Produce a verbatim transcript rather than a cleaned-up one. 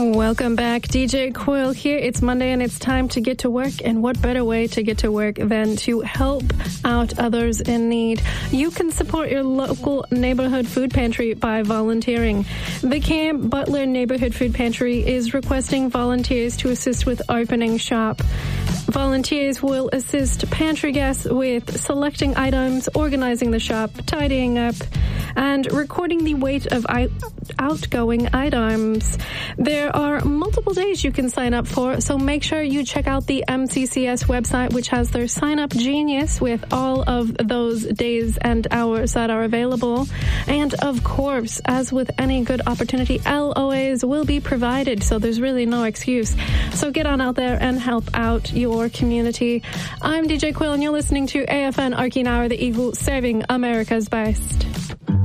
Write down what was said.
Welcome back. D J Quill here. It's Monday and it's time to get to work. And what better way to get to work than to help out others in need? You can support your local neighborhood food pantry by volunteering. The Camp Butler Neighborhood Food Pantry is requesting volunteers to assist with opening shop. Volunteers will assist pantry guests with selecting items, organizing the shop, tidying up, and recording the weight of I- outgoing items. There are multiple days you can sign up for, so make sure you check out the M C C S website, which has their sign-up genius with all of those days and hours that are available. And of course, as with any good opportunity, L O As will be provided, so there's really no excuse. So get on out there and help out your community. I'm D J Quill, and you're listening to A F N Arcane Hour, the Eagle, serving America's best.